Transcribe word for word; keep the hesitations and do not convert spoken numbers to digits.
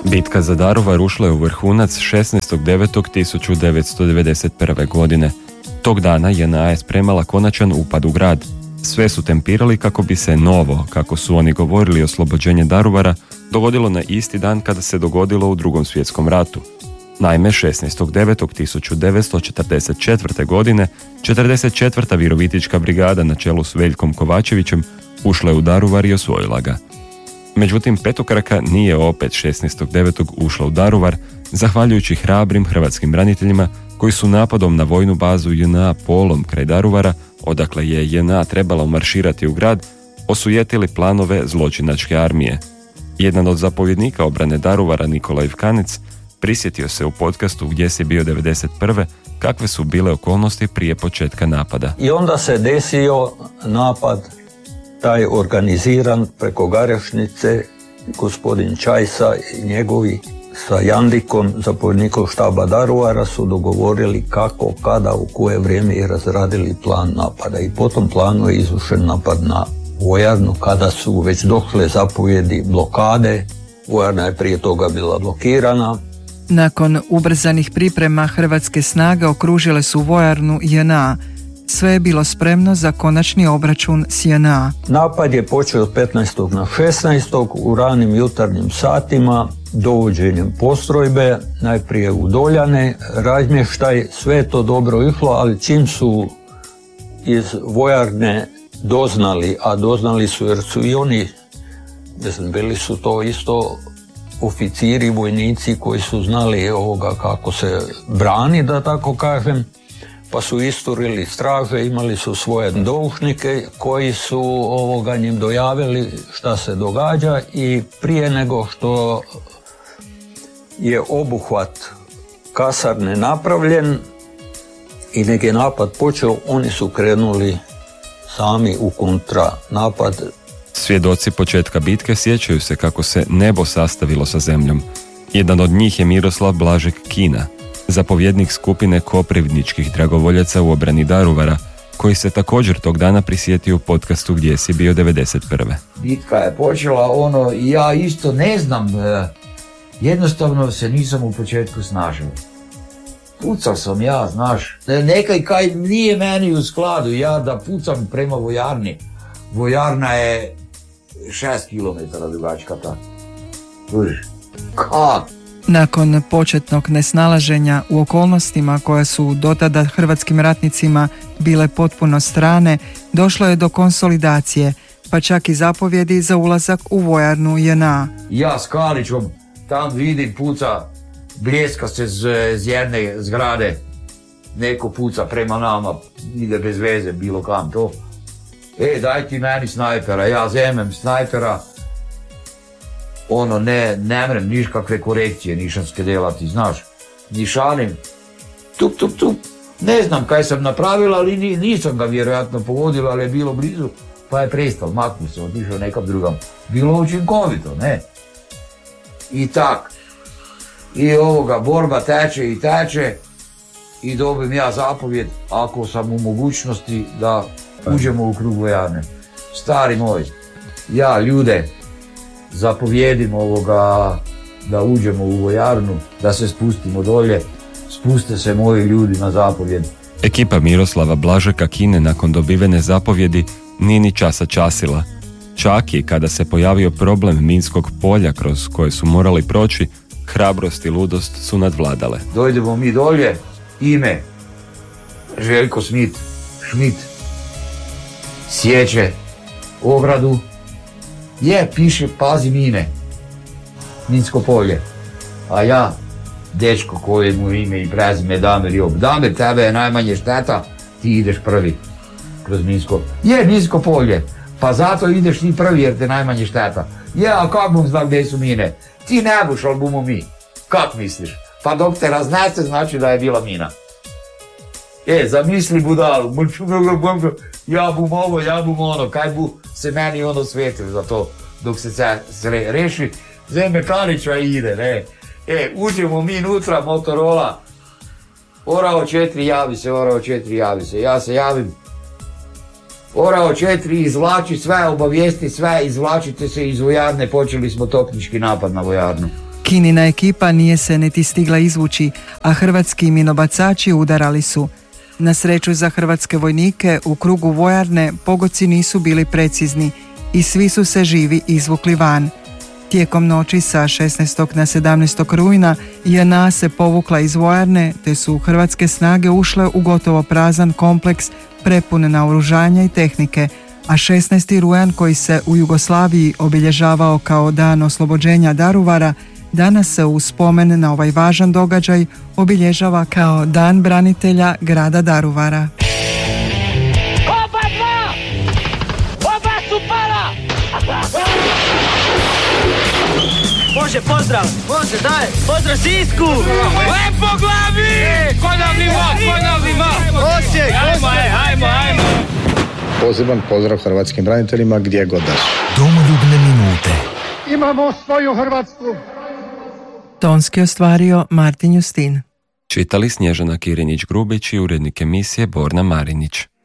Bitka za Daruvar ušla je u vrhunac šesnaestog devetog tisuću devetsto devedeset prve. godine. Tog dana J N A je spremala konačan upad u grad. Sve su tempirali kako bi se novo, kako su oni govorili, oslobođenje Daruvara dogodilo na isti dan kada se dogodilo u Drugom svjetskom ratu. Naime, šesnaestog devetog tisuću devetsto četrdeset četvrte. godine četrdeset četvrta Virovitička brigada na čelu s Veljkom Kovačevićem ušla je u Daruvar i osvojila ga. Međutim, petokraka nije opet šesnaestog devetog ušla u Daruvar, zahvaljujući hrabrim hrvatskim braniteljima koji su napadom na vojnu bazu J N A Polom kraj Daruvara, odakle je J N A trebala umarširati u grad, osujetili planove zločinačke armije. Jedan od zapovjednika obrane Daruvara, Nikola Ivkanec, prisjetio se u podcastu Gdje si bio devedeset prve. kakve su bile okolnosti prije početka napada. I onda se desio napad, taj organiziran preko Garešnice, gospodin Čajsa i njegovi sa Jandikom, zapovjednikom štaba Daruvara, su dogovorili kako, kada, u koje vrijeme i razradili plan napada. I po tom planu je izvršen napad na vojarnu kada su već došle zapovjedi blokade. Vojarna je prije toga bila blokirana. Nakon ubrzanih priprema hrvatske snage okružile su vojarnu J N A. Sve je bilo spremno za konačni obračun s J N A. Napad je počeo od petnaestog na šesnaestog u ranim jutarnjim satima, dovođenjem postrojbe, najprije u Doljane, razmještaj, sve je to dobro išlo, ali čim su iz vojarne doznali, a doznali su jer su i oni, ne znam, bili su to isto oficiri, vojnici koji su znali ovoga kako se brani, da tako kažem, pa su isturili straže, imali su svoje doušnike koji su ovoga njim dojavili šta se događa i prije nego što je obuhvat kasarne napravljen i nek je napad počeo, oni su krenuli sami u kontra napad. Svjedoci početka bitke sjećaju se kako se nebo sastavilo sa zemljom. Jedan od njih je Miroslav Blažek Kina, zapovjednik skupine koprivničkih dragovoljaca u obrani Daruvara, koji se također tog dana prisjetio u podcastu Gdje si bio devedeset prve. Bitka je počela, ono, ja isto ne znam, jednostavno se nisam u početku snažio. Pucao sam ja, znaš, nekaj kaj nije meni u skladu, ja da pucam prema vojarni. Vojarna je šest kilometara dugačka ta. Služiš? Kak? Nakon početnog nesnalaženja u okolnostima koja su dotada hrvatskim ratnicima bile potpuno strane, došlo je do konsolidacije, pa čak i zapovjedi za ulazak u vojarnu J N A. Ja s Kalićom tam vidim puca, bljeska se z, z jedne zgrade, neko puca prema nama, ide bez veze, bilo kam to. E, daj ti meni snajpera, ja zemem snajpera. Ono, ne, ne mrem niš kakve korekcije nišanske delati, znaš. Nišanim, tup, tup, tup. Ne znam kaj sam napravila, ali nisam ga vjerojatno pogodila, ali je bilo blizu, pa je prestal, maknu se, otišao nekam drugam. Bilo učinkovito, ne? I tak. I ovoga, borba teče i teče i dobim ja zapovjed, ako sam u mogućnosti da uđemo u krug vojarne. Stari moj, ja ljude zapovjedim ovoga da uđemo u vojarnu, da se spustimo dolje, spuste se moji ljudi na zapovjed. Ekipa Miroslava Blažeka Kine nakon dobivene zapovjedi nije ni časa časila. Čak i kada se pojavio problem minskog polja kroz koje su morali proći, hrabrost i ludost su nadvladale. Dojdemo mi dolje, ime Željko Smit, Šmit, sjeće ogradu, je, piše, pazi mine, minsko polje, a ja, dečko kojemu ime i prezime Damir Job, Damir, tebe je najmanje šteta, ti ideš prvi kroz minsko, je, minsko polje, pa zato ideš ti prvi jer te najmanje šteta, je, a kak bom znao gdje su mine, ti ne buš, ali bumo mi, kak misliš, pa dok te raznese znači da je bila mina. E, zamisli budalu, ja bum ovo, ja bum ono, kaj bu se meni ono svetili za to, dok se se reši, zeme Kalića ide, ne. E, uđemo mi nutra, Motorola, Orao četiri javi se, Orao četiri javi se, ja se javim, Orao četiri izvlači sve, obavijesti sve, izvlačite se iz vojarne, počeli smo topnički napad na vojarnu. Kinina ekipa nije se niti stigla izvući, a hrvatski minobacači udarali su. Na sreću za hrvatske vojnike, u krugu vojarne pogoci nisu bili precizni i svi su se živi izvukli van. Tijekom noći sa šesnaestog na sedamnaestog rujna J N A se povukla iz vojarne, te su hrvatske snage ušle u gotovo prazan kompleks prepun naoružanja i tehnike, a šesnaesti rujan, koji se u Jugoslaviji obilježavao kao dan oslobođenja Daruvara, danas se u spomen na ovaj važan događaj obilježava kao Dan branitelja grada Daruvara. Oba dva! Oba su pala! Može, pozdrav! Može, daj! Pozdrav Sisku! Lepo glavi! Ko nam nima? Ko nam nima? Osijek! Ajmo, ajmo, ajmo! Poseban pozdrav hrvatskim braniteljima gdje god da su. Domoljubne minute. Imamo svoju Hrvatsku. Tonski ostvario Martin Justin. Čitali Snježana Kirinjić-Grubić i urednik emisije Borna Marinić.